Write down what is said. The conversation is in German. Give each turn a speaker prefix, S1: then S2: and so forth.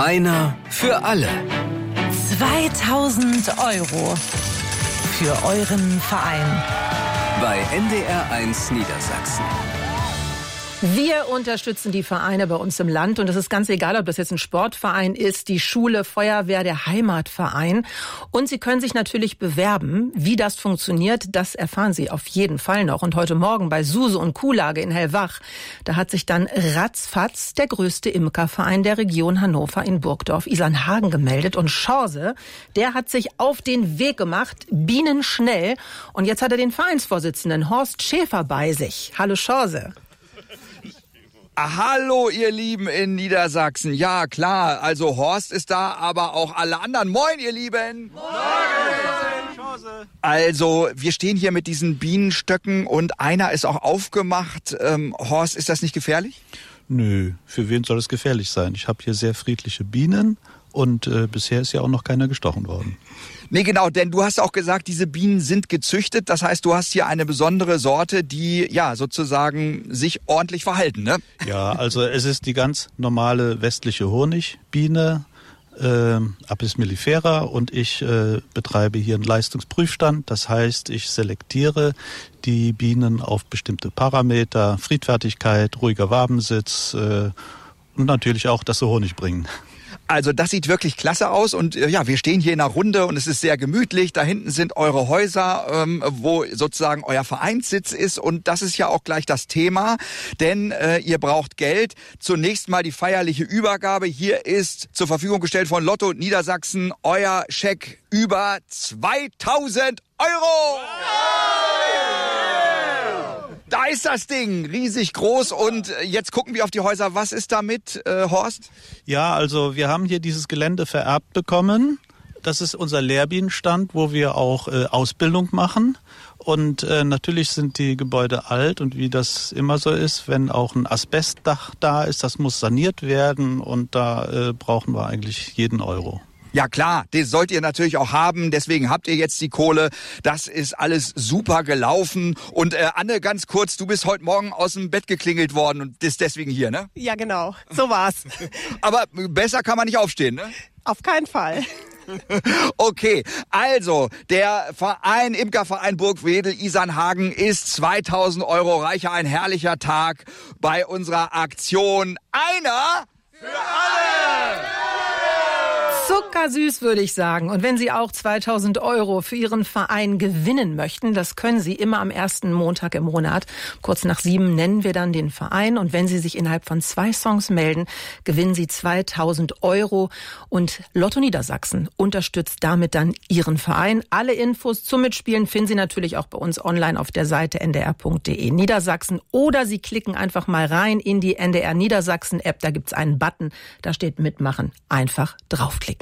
S1: Einer für alle.
S2: 2000 € für euren Verein.
S1: Bei NDR1 Niedersachsen.
S2: Wir unterstützen die Vereine bei uns im Land und es ist ganz egal, ob das jetzt ein Sportverein ist, die Schule, Feuerwehr, der Heimatverein. Und Sie können sich natürlich bewerben. Wie das funktioniert, das erfahren Sie auf jeden Fall noch. Und heute Morgen bei Suse und Kuhlage in Hellwach, da hat sich dann ratzfatz der größte Imkerverein der Region Hannover in Burgdorf, Isernhagen, gemeldet. Und Schorse, der hat sich auf den Weg gemacht, bienenschnell. Und jetzt hat er den Vereinsvorsitzenden Horst Schäfer bei sich. Hallo Schorse.
S3: Hallo ihr Lieben in Niedersachsen. Ja klar, also Horst ist da, aber auch alle anderen. Moin ihr Lieben. Moin. Also wir stehen hier mit diesen Bienenstöcken und einer ist auch aufgemacht. Horst, ist das nicht gefährlich?
S4: Nö, für wen soll es gefährlich sein? Ich habe hier sehr friedliche Bienen und bisher ist ja auch noch keiner gestochen worden.
S3: Nee, genau, denn du hast auch gesagt, diese Bienen sind gezüchtet. Das heißt, du hast hier eine besondere Sorte, die ja sozusagen sich ordentlich verhalten, ne?
S4: Ja, also es ist die ganz normale westliche Honigbiene, Apis mellifera, und ich betreibe hier einen Leistungsprüfstand. Das heißt, ich selektiere die Bienen auf bestimmte Parameter, Friedfertigkeit, ruhiger Wabensitz und natürlich auch, dass sie Honig bringen.
S3: Also das sieht wirklich klasse aus und ja, wir stehen hier in einer Runde und es ist sehr gemütlich. Da hinten sind eure Häuser, wo sozusagen euer Vereinssitz ist und das ist ja auch gleich das Thema, denn ihr braucht Geld. Zunächst mal die feierliche Übergabe. Hier ist zur Verfügung gestellt von Lotto Niedersachsen euer Scheck über 2000 €. Da ist das Ding, riesig groß und jetzt gucken wir auf die Häuser. Was ist damit, Horst?
S4: Ja, also wir haben hier dieses Gelände vererbt bekommen. Das ist unser Lehrbienenstand, wo wir auch Ausbildung machen. Und natürlich sind die Gebäude alt und wie das immer so ist, wenn auch ein Asbestdach da ist, das muss saniert werden und da brauchen wir eigentlich jeden Euro.
S3: Ja klar, das sollt ihr natürlich auch haben, deswegen habt ihr jetzt die Kohle. Das ist alles super gelaufen. Und Anne, ganz kurz, du bist heute Morgen aus dem Bett geklingelt worden und bist deswegen hier, ne?
S5: Ja genau, so war's.
S3: Aber besser kann man nicht aufstehen, ne?
S5: Auf keinen Fall.
S3: Okay, also der Verein, Imkerverein Burgwedel Isernhagen ist 2000 € reicher. Ein herrlicher Tag bei unserer Aktion Einer für alle!
S2: Zuckersüß, würde ich sagen. Und wenn Sie auch 2000 € für Ihren Verein gewinnen möchten, das können Sie immer am ersten Montag im Monat. Kurz nach 7 nennen wir dann den Verein. Und wenn Sie sich innerhalb von 2 Songs melden, gewinnen Sie 2000 €. Und Lotto Niedersachsen unterstützt damit dann Ihren Verein. Alle Infos zum Mitspielen finden Sie natürlich auch bei uns online auf der Seite ndr.de Niedersachsen. Oder Sie klicken einfach mal rein in die NDR Niedersachsen App. Da gibt's einen Button, da steht Mitmachen. Einfach draufklicken.